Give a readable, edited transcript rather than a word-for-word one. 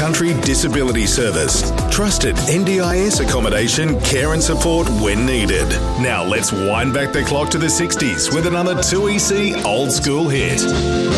Country Disability Service. Trusted NDIS accommodation, care and support when needed. Now let's wind back the clock to the 60s with another 2EC old school hit.